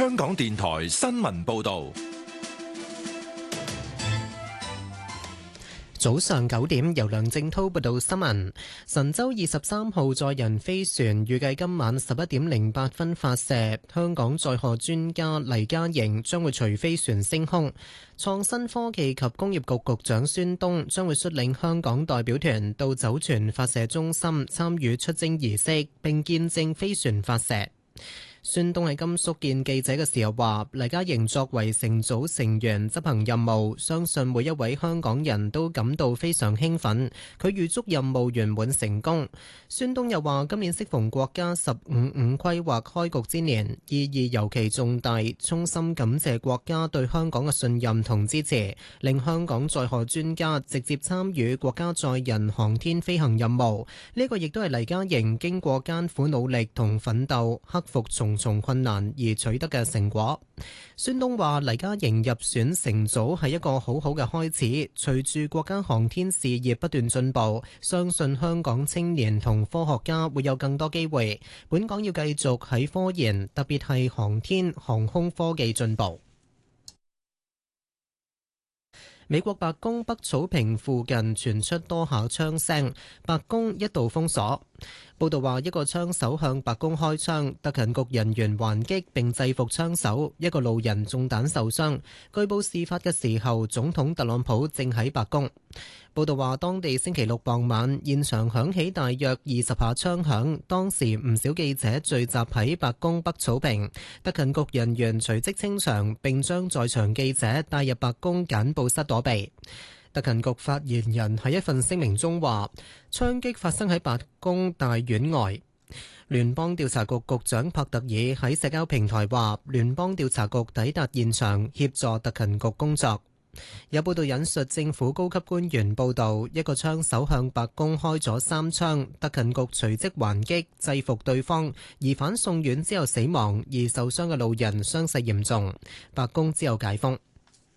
香港電台新聞報道。 早上9點，由梁正滔報道新聞。神舟23號載人飛船預計今晚11點08分發射，香港載荷專家黎嘉瑩將會隨飛船升空。創新科技及工業局局長孫東將會率領香港代表團到酒泉發射中心參與出征儀式，並見證飛船發射。孫東喺甘肅見記者嘅時候話，黎嘉瑩作為乘組成員執行任務，相信每一位香港人都感到非常興奮。佢預祝任務圓滿成功。孫東又話，今年適逢國家15規劃開局之年，意義尤其重大，衷心感謝國家對香港嘅信任同支持，令香港載荷專家直接參與國家載人航天飛行任務。呢個亦都係黎嘉瑩經過艱苦努力同奮鬥，克服重困難而取得嘅成果。孫東話，黎嘉瑩入選乘組係一個好好嘅開始，隨住國家航天事業不斷進步，相信香港青年同科學家會有更多機會。本港要繼續喺科研，特別係航天航空科技進步。美國白宮北草坪附近傳出多下槍聲，白宮一度封鎖。報道話，一個槍手向白宮開槍，特勤局人員還擊並制服槍手，一個路人中彈受傷。據報事發嘅時候，總統特朗普正喺白宮。報道話，當地星期六傍晚，現場響起大約20下槍響，當時唔少記者聚集喺白宮北草坪，特勤局人員隨即清場，並將在場記者帶入白宮簡報室躲避。特勤局發言人喺一份聲明中話，槍擊發生喺白宮大院外。聯邦調查局局長帕特爾喺社交平台話，聯邦調查局抵達現場協助特勤局工作。有報道引述政府高級官員報道，一個槍手向白宮開咗3槍，特勤局隨即還擊制服對方，疑犯送院之後死亡，而受傷嘅路人傷勢嚴重。白宮之後解封。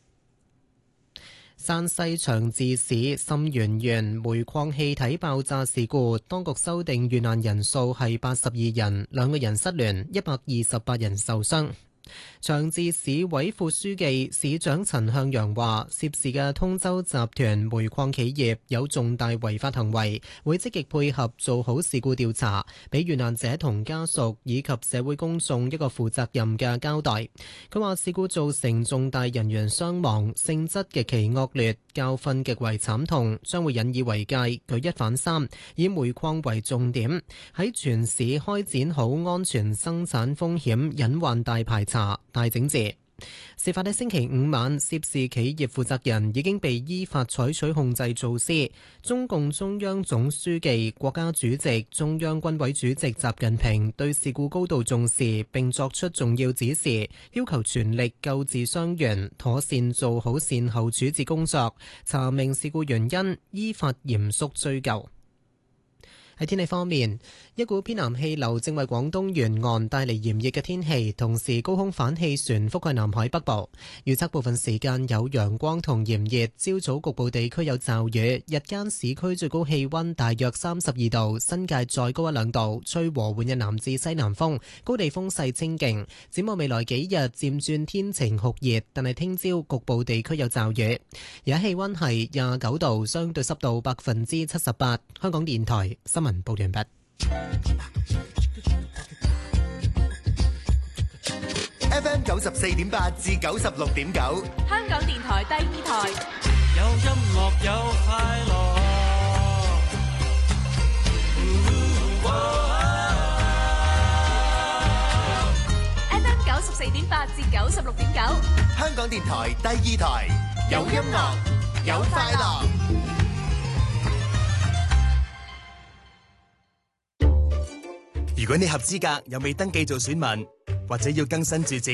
山西長治市沁源縣煤礦氣體爆炸事故，當局修訂遇難人數係82人，2個人失聯，128人受傷。長治市委副書記、市長陳向陽話，涉事嘅通州集團煤礦企業有重大違法行為，會積極配合做好事故調查，俾遇難者同家屬以及社會公眾一個負責任嘅交代。佢話事故造成重大人員傷亡，性質極其惡劣，教訓極為慘痛，將會引以為戒，舉一反三，以煤礦為重點，喺全市開展好安全生產風險隱患大排查、大整治。事發喺星期5晚，涉事企業負責人已經被依法採取控制措施。中共中央總書記、國家主席、中央軍委主席習近平對事故高度重視，並作出重要指示，要求全力救治傷員，妥善做好善後處置工作，查明事故原因，依法嚴肅追究。喺天氣方面，一股偏南氣流正為廣東沿岸帶嚟炎熱嘅天氣，同時高空反氣旋覆蓋南海北部。預測部分時間有陽光同炎熱，朝早局部地區有驟雨，日間市區最高氣溫大約32度，新界再高1-2度，吹和緩嘅南至西南風，高地風勢清勁。展望未來幾日漸轉天晴酷熱，但係聽朝局部地區有驟雨。而家氣溫係29度，相對濕度78%。香港電台新聞報完畢。 FM 94.8至96.9， 香港電台第2台， 有音樂有快樂。 FM 94.8至96.9， 香港電台第2台，有音樂有快樂。如果你合資格又未登記做選民，或者要更新住址，